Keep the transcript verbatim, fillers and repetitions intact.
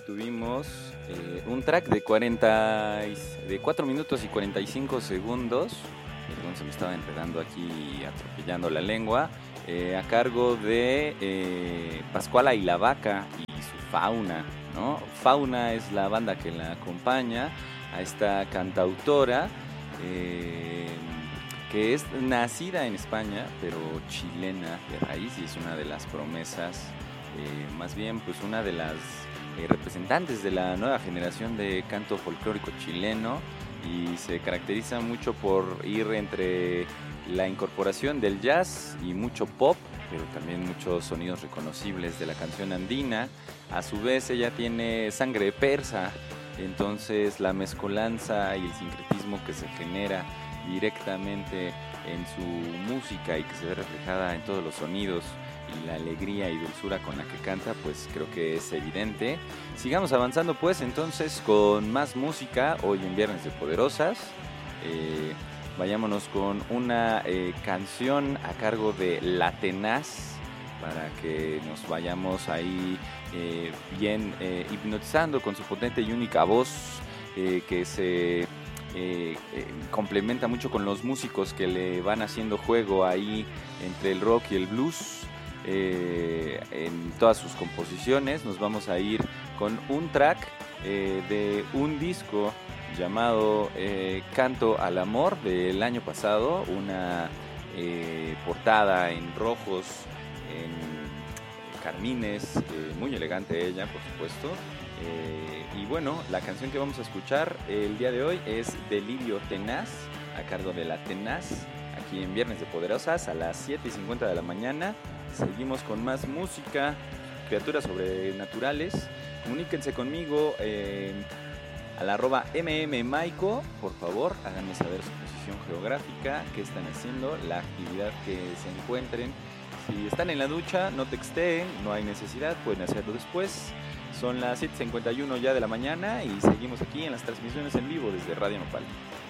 tuvimos eh, un track de cuarenta y- de cuatro minutos y cuarenta y cinco segundos. Perdón, se me estaba enredando aquí, atropellando la lengua. eh, a cargo de eh, Pascuala y la Vaca y su Fauna, ¿no? Fauna es la banda que la acompaña a esta cantautora. eh, que es nacida en España, pero chilena de raíz, y es una de las promesas, eh, más bien pues una de las eh, representantes de la nueva generación de canto folclórico chileno, y se caracteriza mucho por ir entre la incorporación del jazz y mucho pop, pero también muchos sonidos reconocibles de la canción andina. A su vez ella tiene sangre persa, entonces la mezcolanza y el sincretismo que se genera directamente en su música y que se ve reflejada en todos los sonidos y la alegría y dulzura con la que canta, pues creo que es evidente. Sigamos avanzando pues entonces con más música hoy en Viernes de Poderosas. Eh, vayámonos con una eh, canción a cargo de La Tenaz para que nos vayamos ahí eh, bien eh, hipnotizando con su potente y única voz, eh, que se eh, eh, complementa mucho con los músicos que le van haciendo juego ahí entre el rock y el blues. Eh, en todas sus composiciones nos vamos a ir con un track eh, de un disco llamado eh, Canto al Amor del año pasado, una eh, portada en rojos, en carmines, eh, muy elegante ella, por supuesto. Eh, y bueno, la canción que vamos a escuchar el día de hoy es Delirio Tenaz, a cargo de La Tenaz, aquí en Viernes de Poderosas a las siete y cincuenta de la mañana. Seguimos con más música, criaturas sobrenaturales. Comuníquense conmigo eh, al arroba mmmaico, por favor, háganme saber su posición geográfica, qué están haciendo, la actividad que se encuentren. Si están en la ducha, no texteen, no hay necesidad, pueden hacerlo después. Son las siete y cincuenta y uno ya de la mañana y seguimos aquí en las transmisiones en vivo desde Radio Nopal.